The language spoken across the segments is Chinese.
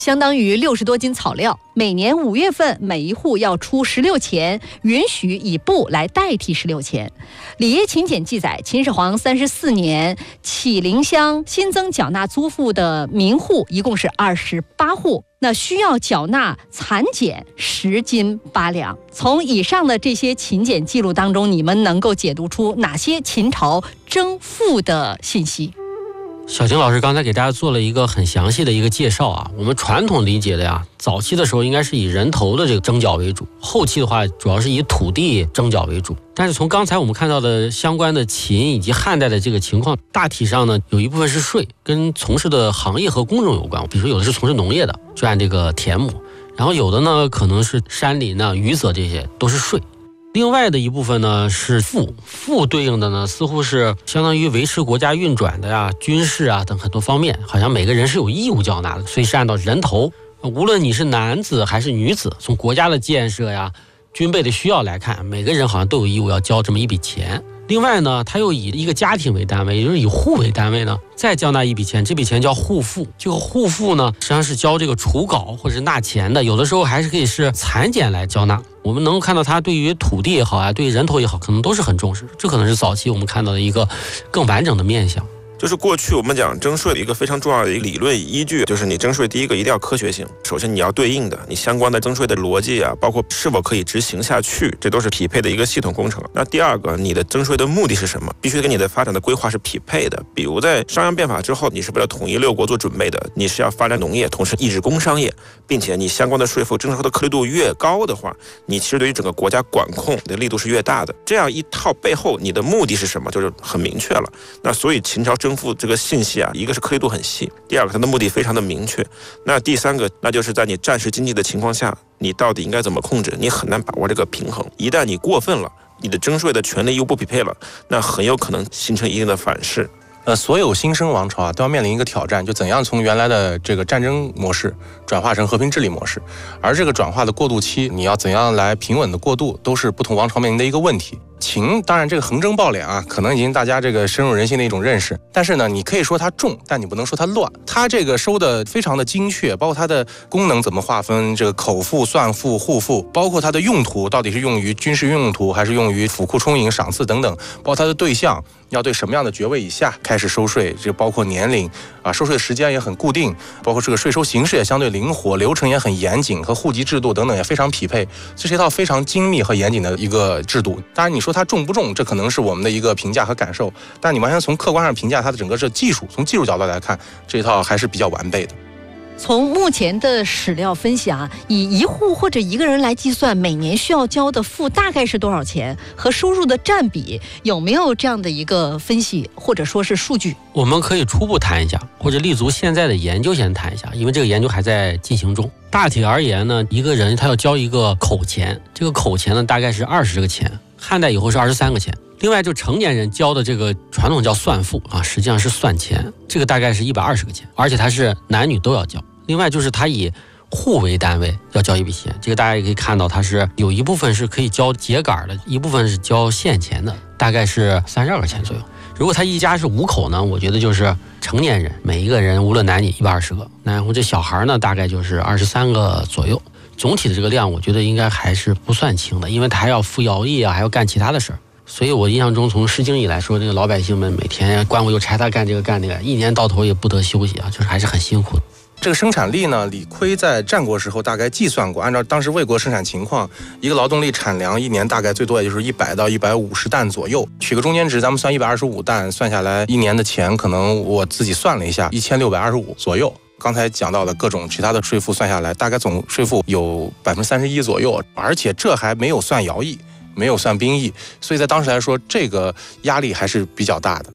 相当于60多斤草料。每年5月份，每一户要出16钱，允许以布来代替16钱。里耶秦简记载，秦始皇34年，启陵乡新增缴纳租赋的民户一共是28户，那需要缴纳蚕茧10斤8两。从以上的这些秦简记录当中，你们能够解读出哪些秦朝征赋的信息？ 小晴老师刚才给大家做了一个很详细的一个介绍啊。我们传统理解的呀，早期的时候应该是以人头的这个征缴为主，后期的话主要是以土地征缴为主。但是从刚才我们看到的相关的秦以及汉代的这个情况，大体上呢，有一部分是税，跟从事的行业和工种有关。比如说有的是从事农业的，就按这个田亩，然后有的呢可能是山林啊、渔泽，这些都是税。另外的一部分呢是赋，赋对应的呢似乎是相当于维持国家运转的呀、军事啊等很多方面，好像每个人是有义务缴纳的，所以是按照人头，无论你是男子还是女子，从国家的建设呀、军备的需要来看，每个人好像都有义务要交这么一笔钱。另外呢，他又以一个家庭为单位，也就是以户为单位呢，再交纳一笔钱，这笔钱叫户赋。这个户赋呢，实际上是交这个除稿或者是纳钱的，有的时候还是可以是蚕茧来交纳。我们能够看到他对于土地也好啊，对于人头也好，可能都是很重视。这可能是早期我们看到的一个更完整的面向。 就是过去我们讲征税的一个非常重要的一个理论依据，就是你征税第一个一定要科学性。首先你要对应的，你相关的征税的逻辑啊，包括是否可以执行下去，这都是匹配的一个系统工程。那第二个，你的征税的目的是什么？必须跟你的发展的规划是匹配的。比如在商鞅变法之后，你是为了统一6国做准备的，你是要发展农业，同时抑制工商业，并且你相关的税赋征收的颗粒度越高的话，你其实对于整个国家管控的力度是越大的。这样一套背后，你的目的是什么，就是很明确了。那所以秦朝征赋这个信息啊，一个是颗粒度很细，第二个它的目的非常的明确。那第三个，那就是在你战时经济的情况下，你到底应该怎么控制，你很难把握这个平衡。一旦你过分了，你的征税的权利又不匹配了，那很有可能形成一定的反噬。 所有新生王朝啊，都要面临一个挑战，就怎样从原来的这个战争模式转化成和平治理模式。而这个转化的过渡期，你要怎样来平稳的过渡，都是不同王朝面临的一个问题。秦当然这个横征暴敛啊，可能已经大家这个深入人心的一种认识。但是呢，你可以说它重，但你不能说它乱。它这个收的非常的精确，包括它的功能怎么划分，这个口赋、算赋、户赋，包括它的用途到底是用于军事用途还是用于府库充盈、赏赐等等，包括它的对象要对什么样的爵位以下开始收税，这包括年龄啊，收税时间也很固定，包括这个税收形式也相对灵活，流程也很严谨，和户籍制度等等也非常匹配。这是一套非常精密和严谨的一个制度。当然你说它重不重，这可能是我们的一个评价和感受，但你完全从客观上评价它的整个这技术，从技术角度来看，这一套还是比较完备的。 从目前的史料分析啊，以一户或者一个人来计算，每年需要交的赋大概是多少钱，和收入的占比有没有这样的一个分析或者说是数据？ 我们可以初步谈一下，或者立足现在的研究先谈一下，因为这个研究还在进行中。大体而言呢，一个人他要交一个口钱，这个口钱呢大概是20个钱，汉代以后是23个钱。另外就成年人交的这个传统叫算赋啊，实际上是算钱，这个大概是120个钱，而且它是男女都要交。另外就是它以户为单位要交一笔钱，这个大家也可以看到，它是有一部分是可以交秸秆的，一部分是交现钱的，大概是32个钱左右。如果他一家是5口呢，我觉得就是成年人每一个人无论男女120个，然后这小孩呢大概就是23个左右。总体的这个量我觉得应该还是不算轻的，因为他还要服徭役啊，还要干其他的事儿。所以我印象中从《诗经》以来说，这个老百姓们每天官府又差他干这个干那个，一年到头也不得休息啊，就是还是很辛苦的。 这个生产力呢，李悝在战国时候大概计算过，按照当时魏国生产情况，一个劳动力产粮一年大概最多也就是100到150担左右，取个中间值，咱们算125担，算下来一年的钱可能我自己算了一下，1625左右。刚才讲到的各种其他的税赋算下来，大概总税赋有31%左右，而且这还没有算徭役，没有算兵役，所以在当时来说，这个压力还是比较大的。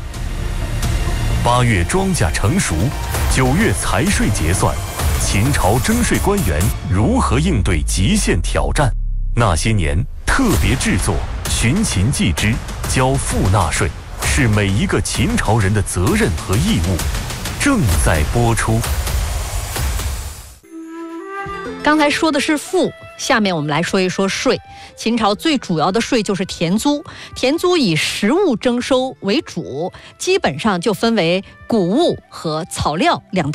8月庄稼成熟，9月财税结算，秦朝征税官员如何应对极限挑战？那些年特别制作《寻秦记之交赋纳税》，是每一个秦朝人的责任和义务，正在播出。 刚才说的是赋，下面我们来说一说税。秦朝最主要的税就是田租，田租以实物征收为主，基本上就分为谷物和草料2大类。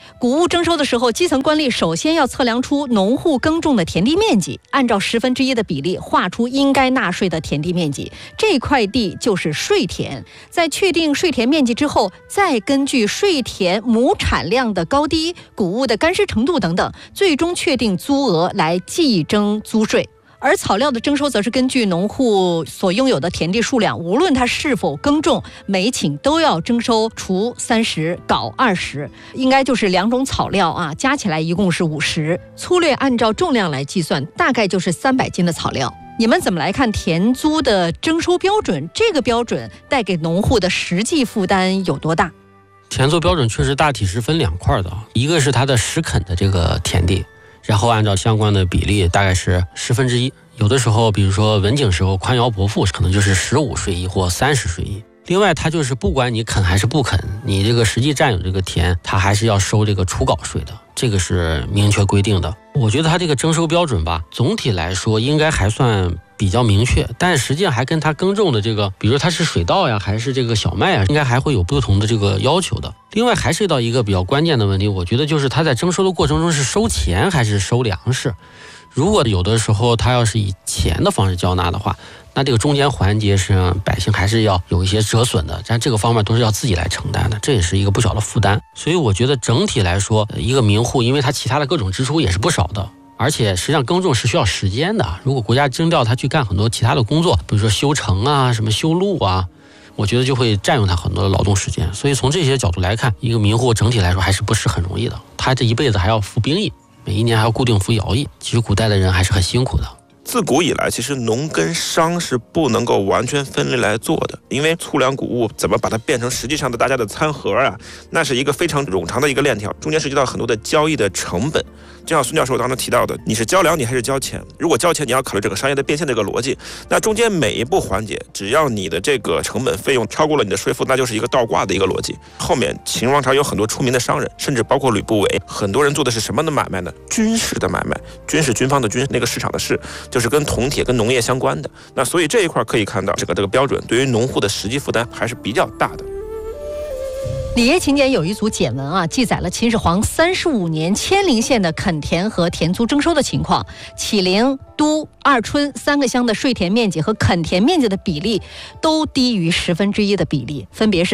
谷物征收的时候，基层官吏首先要测量出农户耕种的田地面积，按照1/10的比例划出应该纳税的田地面积，这块地就是税田。在确定税田面积之后，再根据税田亩产量的高低、谷物的干湿程度等等，最终确定租额来计征租税。而草料的征收则是根据农户所拥有的田地数量，无论他是否耕种，每顷都要征收锄30，镐20，应该就是2种草料啊，加起来一共是50，粗略按照重量来计算，大概就是300斤的草料。你们怎么来看田租的征收标准？这个标准带给农户的实际负担有多大？ 田租标准确实大体是分2块的，一个是它的实垦的这个田地，然后按照相关的比例大概是1/10，有的时候比如说文景时候宽徭薄赋，可能就是15税1或30税1。另外它就是不管你垦还是不垦，你这个实际占有这个田，它还是要收这个除稿税的，这个是明确规定的。我觉得它这个征收标准吧，总体来说应该还算比较明确，但实际上还跟它耕种的这个，比如它是水稻呀，还是这个小麦啊，应该还会有不同的这个要求的。另外还涉及到一个比较关键的问题，我觉得就是它在征收的过程中是收钱还是收粮食。如果有的时候它要是以钱的方式交纳的话，那这个中间环节上百姓还是要有一些折损的，但这个方面都是要自己来承担的，这也是一个不小的负担。所以我觉得整体来说，一个民户因为它其他的各种支出也是不少的，而且实际上耕种是需要时间的，如果国家征调他去干很多其他的工作，比如说修城啊、什么修路啊，我觉得就会占用他很多的劳动时间。所以从这些角度来看，一个民户整体来说还是不是很容易的，他这一辈子还要服兵役，每一年还要固定服徭役，其实古代的人还是很辛苦的。 自古以来，其实农跟商是不能够完全分离来做的，因为粗粮谷物怎么把它变成实际上的大家的餐盒啊，那是一个非常冗长的一个链条，中间涉及到很多的交易的成本。就像孙教授当时提到的，你是交粮你还是交钱？如果交钱，你要考虑这个商业的变现这个逻辑，那中间每一步环节，只要你的这个成本费用超过了你的税负，那就是一个倒挂的一个逻辑。后面秦王朝有很多出名的商人，甚至包括吕不韦，很多人做的是什么的买卖呢？军事的买卖，军是军方的军，那个市场的市，就是跟铜铁跟农业相关的。那所以这一块可以看到，这个标准对于农户的实际负担还是比较大的。 里耶秦简有一组简文啊，记载了秦始皇35年阡陵县的垦田和田租征收的情况。启陵、都、二春3个乡的税田面积和垦田面积的比例都低于1/10的比例，分别是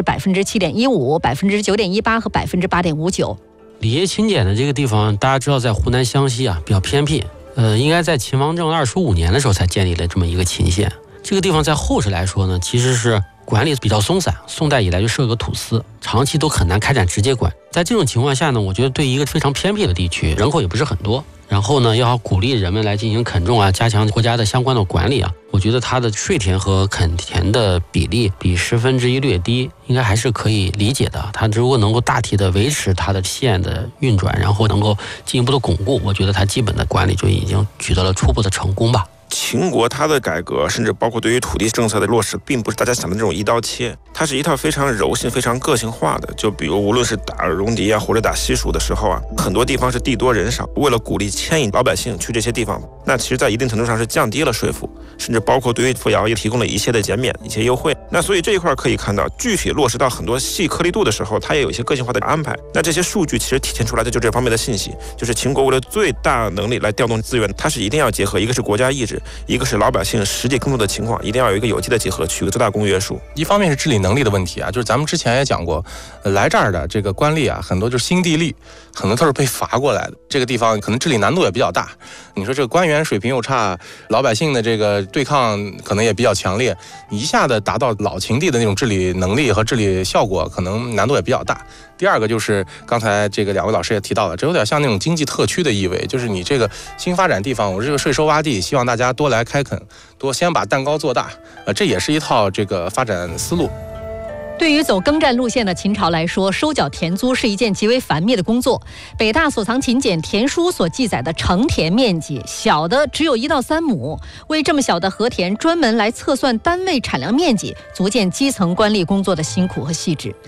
7.15%、9.18%和8.59%。 里耶秦简的这个地方，大家知道在湖南湘西啊，比较偏僻。应该在秦王政25年的时候才建立了这么一个秦县。这个地方在后世来说呢，其实是管理比较松散，宋代以来就设个土司，长期都很难开展直接管。在这种情况下呢，我觉得对一个非常偏僻的地区，人口也不是很多，然后呢要鼓励人们来进行垦种啊，加强国家的相关的管理啊，我觉得它的税田和垦田的比例比1/10略低，应该还是可以理解的。它如果能够大体的维持它的县的运转，然后能够进一步的巩固，我觉得它基本的管理就已经取得了初步的成功吧。 秦国它的改革，甚至包括对于土地政策的落实，并不是大家想的这种一刀切，它是一套非常柔性、非常个性化的。就比如无论是打戎狄啊，或者打西蜀的时候啊，很多地方是地多人少，为了鼓励牵引老百姓去这些地方，那其实在一定程度上是降低了税负，甚至包括对于服徭役提供了一切的减免、一些优惠。那所以这一块可以看到，具体落实到很多细颗粒度的时候，它也有一些个性化的安排。那这些数据其实体现出来的就这方面的信息，就是秦国为了最大能力来调动资源，它是一定要结合，一个是国家意志，一个是老百姓实际耕作的情况，一定要有一个有机的结合，取个最大公约数。 一方面是治理能力的问题啊，就是咱们之前也讲过，来这儿的这个官吏啊，很多就是新地利，很多都是被罚过来的。这个地方可能治理难度也比较大。你说这个官员水平又差，老百姓的这个对抗可能也比较强烈，你一下子达到老秦地的那种治理能力和治理效果，可能难度也比较大。第二个就是刚才这个2位老师也提到了，这有点像那种经济特区的意味，就是你这个新发展地方，我这个税收洼地，希望大家多来开垦，多先把蛋糕做大，这也是一套这个发展思路。 对于走耕战路线的秦朝来说，收缴田租是一件极为繁密的工作。北大所藏秦简田书所记载的成田面积，小的只有1到3亩，为这么小的禾田专门来测算单位产量面积，足见基层官吏工作的辛苦和细致。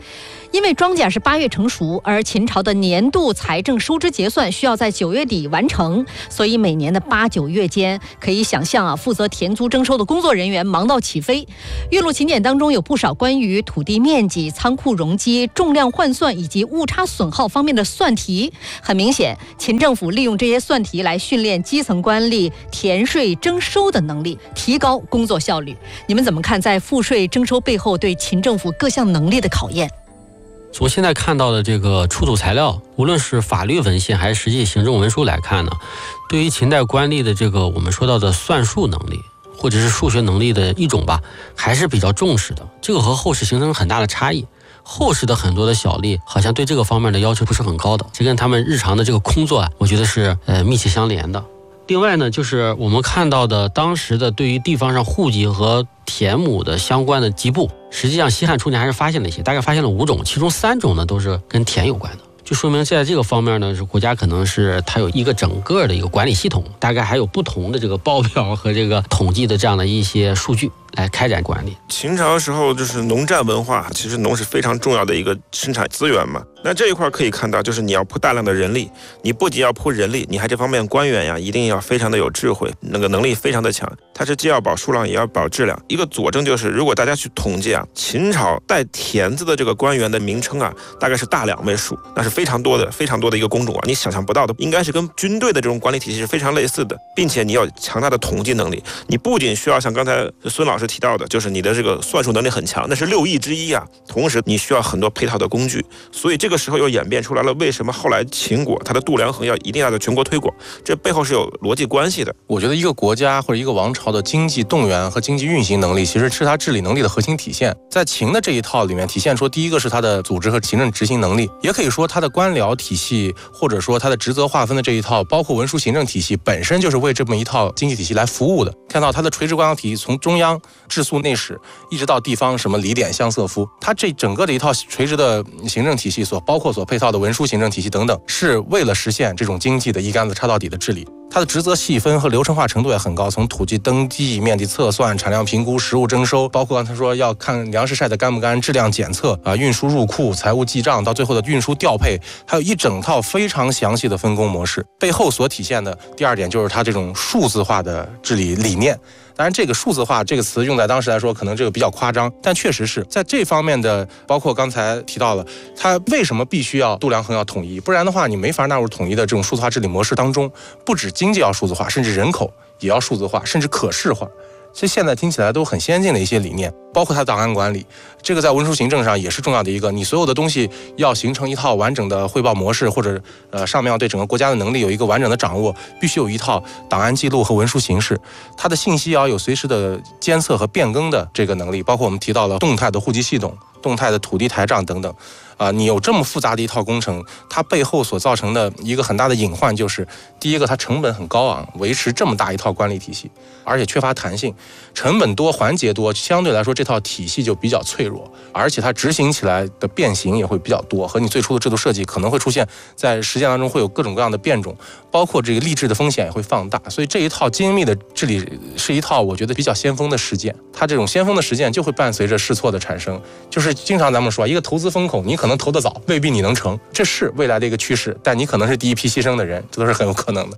因为庄稼是8月成熟，而秦朝的年度财政收支结算需要在9月底完成，所以每年的8、9月间，可以想象负责田租征收的工作人员忙到起飞。岳麓秦简当中有不少关于土地面积、仓库容积、重量换算以及误差损耗方面的算题。很明显，秦政府利用这些算题来训练基层官吏田税征收的能力，提高工作效率。你们怎么看在赋税征收背后对秦政府各项能力的考验？ 从现在看到的这个出土材料，无论是法律文献还是实际行政文书来看呢，对于秦代官吏的这个我们说到的算术能力或者是数学能力的一种吧，还是比较重视的。这个和后世形成很大的差异。后世的很多的小吏好像对这个方面的要求不是很高的，这跟他们日常的这个工作我觉得是密切相连的。另外呢，就是我们看到的当时的对于地方上户籍和田亩的相关的籍簿，实际上西汉初年还是发现了一些，大概发现了5种，其中3种呢都是跟田有关的，就说明在这个方面呢，是国家可能是它有一个整个的一个管理系统，大概还有不同的这个报表和这个统计的这样的一些数据来开展管理。 秦朝时候就是农战文化，其实农是非常重要的一个生产资源嘛。那这一块可以看到，就是你要铺大量的人力，你不仅要铺人力，你还这方面官员呀，一定要非常的有智慧，那个能力非常的强。它是既要保数量，也要保质量。一个佐证就是，如果大家去统计秦朝带田字的这个官员的名称大概是大2位数，那是非常多的一个工种你想象不到的，应该是跟军队的这种管理体系是非常类似的，并且你要强大的统计能力。你不仅需要像刚才孙老师提到的，就是你的这个算术能力很强，那是6艺之一同时你需要很多配套的工具，所以这个时候又演变出来了为什么后来秦国它的度量衡一定要在全国推广，这背后是有逻辑关系的。 我觉得一个国家或者一个王朝的经济动员和经济运行能力，其实是它治理能力的核心体现。在秦的这一套里面体现出，第一个是它的组织和行政执行能力，也可以说它的官僚体系或者说它的职责划分的这一套，包括文书行政体系本身就是为这么一套经济体系来服务的。看到它的垂直官僚体系，从中央治粟内史一直到地方什么礼典相瑟夫，它这整个的一套垂直的行政体系包括所配套的文书行政体系等等，是为了实现这种经济的一竿子插到底的治理。它的职责细分和流程化程度也很高，从土地登记、面积测算、产量评估、实物征收，包括刚才说要看粮食晒得干不干、质量检测运输入库、财务记账，到最后的运输调配，还有一整套非常详细的分工模式。背后所体现的第2点就是它这种数字化的治理理念。当然这个数字化这个词用在当时来说可能这个比较夸张，但确实是在这方面的，包括刚才提到了它为什么必须要度量衡要统一，不然的话你没法纳入统一的这种数字化治理模式当中。不止经济要数字化，甚至人口也要数字化，甚至可视化。其实现在听起来都很先进的一些理念，包括它档案管理，这个在文书行政上也是重要的一个。你所有的东西要形成一套完整的汇报模式，或者上面要对整个国家的能力有一个完整的掌握，必须有一套档案记录和文书形式。它的信息要有随时的监测和变更的这个能力，包括我们提到了动态的户籍系统、动态的土地台账等等。你有这么复杂的一套工程，它背后所造成的一个很大的隐患就是，第一个它成本很高昂，维持这么大一套管理体系，而且缺乏弹性，成本多，环节多，相对来说这套体系就比较脆弱，而且它执行起来的变形也会比较多，和你最初的制度设计可能会出现在实践当中会有各种各样的变种，包括这个吏治的风险也会放大。所以这一套精密的治理是一套我觉得比较先锋的实践，它这种先锋的实践就会伴随着试错的产生。就是经常咱们说一个投资风口，你可能投得早，未必你能成，这是未来的一个趋势，但你可能是第一批牺牲的人，这都是很有可能的。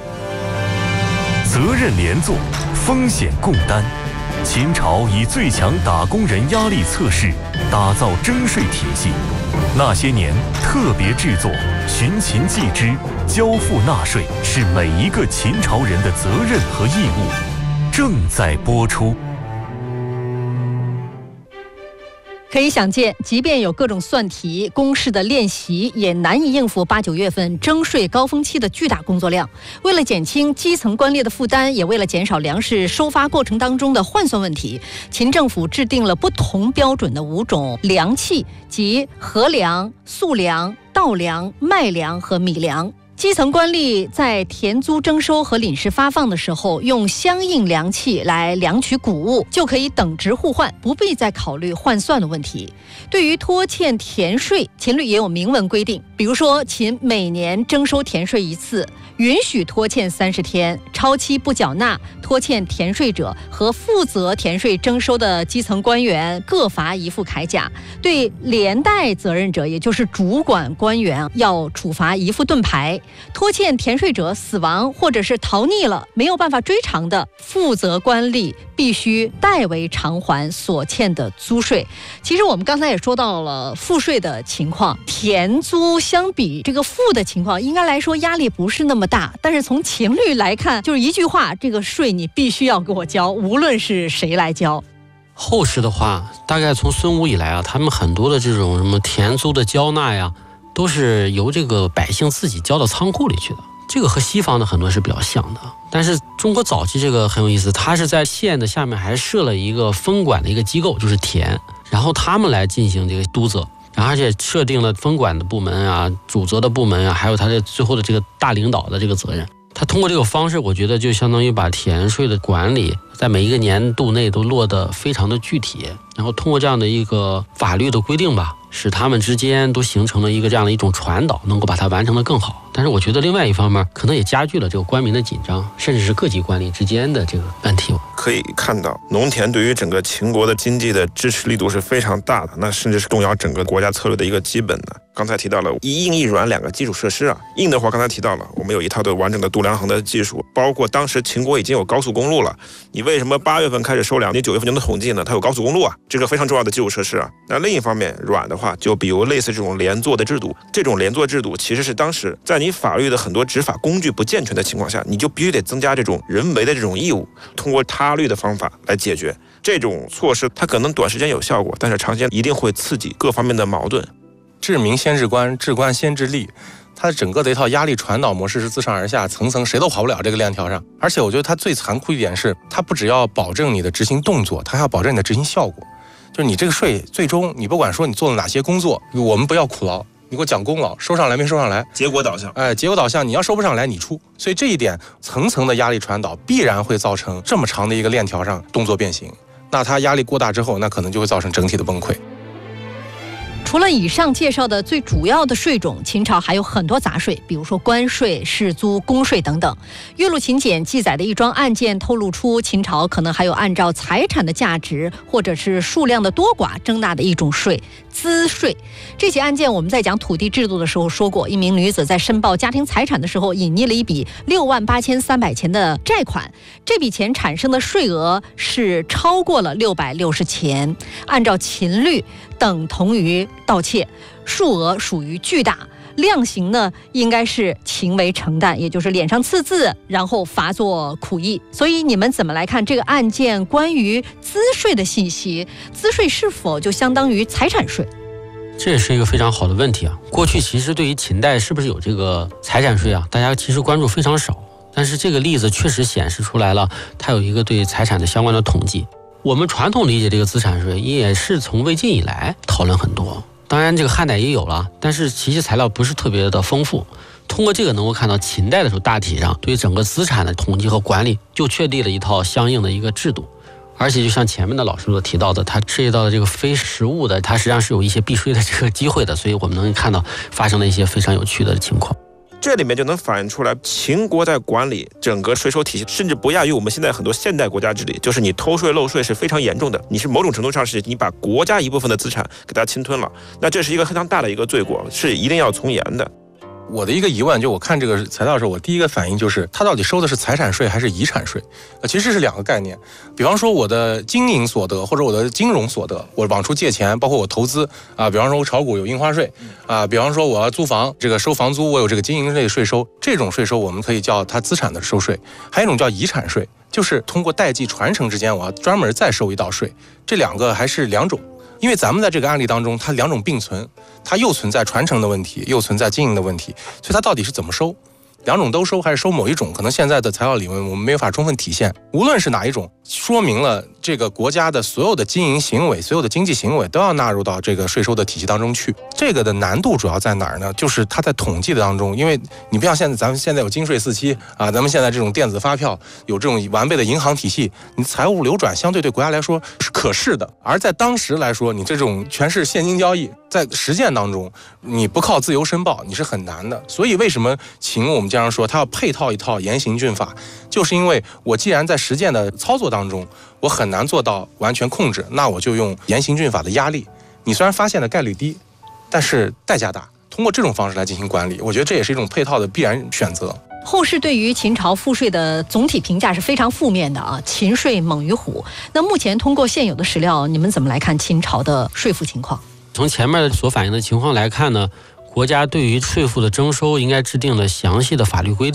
责任连坐，风险共担。秦朝以最强打工人压力测试打造征税体系。那些年特别制作寻秦记之交付纳税是每一个秦朝人的责任和义务，正在播出。 可以想见，即便有各种算题、公式的练习，也难以应付8、9月份征税高峰期的巨大工作量。为了减轻基层官吏的负担，也为了减少粮食收发过程当中的换算问题，秦政府制定了不同标准的5种粮器，即禾粮、粟粮、稻粮、麦粮和米粮。 基层官吏在田租征收和领事发放的时候，用相应量器来量取谷物，就可以等值互换，不必再考虑换算的问题。对于拖欠田税，秦律也有明文规定，比如说秦每年征收田税一次，允许拖欠30天，超期不缴纳拖欠田税者和负责田税征收的基层官员各罚1副铠甲，对连带责任者，也就是主管官员，要处罚1副盾牌。拖欠田税者死亡或者是逃匿了，没有办法追偿的，负责官吏必须代为偿还所欠的租税。其实我们刚才也说到了赋税的情况，田租相比这个赋的情况，应该来说压力不是那么大。但是从秦律来看，就是一句话，这个税你必须要给我交，无论是谁来交。 后世的话，大概从孙武以来啊，他们很多的这种什么田租的交纳呀，都是由这个百姓自己交到仓库里去的。这个和西方的很多是比较像的，但是中国早期这个很有意思，它是在县的下面还设了一个分管的一个机构，就是田，然后他们来进行这个督责，然后而且设定了分管的部门啊、主责的部门啊，还有他的最后的这个大领导的这个责任。他通过这个方式，我觉得就相当于把田税的管理在每一个年度内都落得非常的具体，然后通过这样的一个法律的规定吧，使他们之间都形成了一个这样的一种传导，能够把它完成得更好。但是我觉得另外一方面可能也加剧了这个官民的紧张，甚至是各级官吏之间的这个问题。 可以看到农田对于整个秦国的经济的支持力度是非常大的，那甚至是动摇整个国家策略的一个基本的。刚才提到了一硬一软2个基础设施啊，硬的话刚才提到了，我们有一套的完整的度量衡的技术，包括当时秦国已经有高速公路了，你为什么8月份开始收粮，你9月份就能统计呢？它有高速公路啊，这个非常重要的基础设施啊。那另一方面软的话，就比如类似这种连坐的制度，这种连坐制度其实是当时在你法律的很多执法工具不健全的情况下，你就必须得增加这种人为的这种义务，通过他律的方法来解决。这种措施它可能短时间有效果，但是长时间一定会刺激各方面的矛盾。 治民先治官，治官先治吏，它整个的一套压力传导模式是自上而下，层层谁都跑不了这个链条上。而且我觉得它最残酷一点是，它不只要保证你的执行动作，它还要保证你的执行效果。就是你这个税最终你不管说你做了哪些工作，我们不要苦劳，你给我讲功劳，收上来没收上来， 结果导向。 结果导向，你要收不上来你出。所以这一点层层的压力传导必然会造成这么长的一个链条上动作变形。那它压力过大之后，那可能就会造成整体的崩溃。 除了以上介绍的最主要的税种，秦朝还有很多杂税，比如说关税、士租、公税等等。岳麓秦简记载的一桩案件透露出，秦朝可能还有按照财产的价值或者是数量的多寡征纳的一种税——资税。这起案件我们在讲土地制度的时候说过，一名女子在申报家庭财产的时候，隐匿了一笔68300钱的债款，这笔钱产生的税额是超过了660钱，按照秦律等同于盗窃，数额属于巨大，量刑呢应该是情为承担，也就是脸上刺字，然后罚作苦役。所以你们怎么来看这个案件关于资税的信息？资税是否就相当于财产税？ 这也是一个非常好的问题啊。过去其实对于秦代是不是有这个财产税啊，大家其实关注非常少，但是这个例子确实显示出来了，它有一个对财产的相关的统计。我们传统理解这个资产税也是从魏晋以来讨论很多，当然这个汉代也有了，但是其实材料不是特别的丰富。通过这个能够看到秦代的时候，大体上对整个资产的统计和管理就确立了一套相应的一个制度。而且就像前面的老师所提到的，它涉及到的这个非实物的，它实际上是有一些避税的这个机会的，所以我们能看到发生了一些非常有趣的情况。 这里面就能反映出来，秦国在管理整个税收体系，甚至不亚于我们现在很多现代国家治理，就是你偷税漏税是非常严重的，你是某种程度上是你把国家一部分的资产给它侵吞了，那这是一个非常大的一个罪过，是一定要从严的。 我的一个疑问，就我看这个材料的时候，我第一个反应就是，它到底收的是财产税还是遗产税？其实是2个概念。比方说我的经营所得或者我的金融所得，我往出借钱，包括我投资啊，比方说我炒股有印花税啊，比方说我要租房，这个收房租我有这个经营类税收，这种税收我们可以叫它资产的收税。还有一种叫遗产税，就是通过代际传承之间，我要专门再收一道税。这2个还是2种。因为咱们在这个案例当中，它2种并存，它又存在传承的问题，又存在经营的问题，所以它到底是怎么收？2种都收还是收某一种？可能现在的材料里面我们没有法充分体现。无论是哪一种，说明了这个国家的所有的经营行为、所有的经济行为都要纳入到这个税收的体系当中去。这个的难度主要在哪儿呢？就是它在统计的当中，因为你不像咱们现在有金税4期啊，咱们现在这种电子发票，有这种完备的银行体系，你财务流转相对国家来说是可视的。而在当时来说，你这种全是现金交易，在实践当中，你不靠自由申报，你是很难的。所以为什么我们经常说它要配套一套严刑峻法，就是因为我既然在实践的操作当中，我很难做到完全控制，那我就用严刑峻法的压力。你虽然发现的概率低，但是代价大。通过这种方式来进行管理，我觉得这也是一种配套的必然选择。 后世对于秦朝赋税的总体评价是非常负面的啊，秦税猛于虎。那目前通过现有的史料，你们怎么来看秦朝的税赋情况？ 从前面所反映的情况来看呢，国家对于税赋的征收应该制定了详细的法律规定。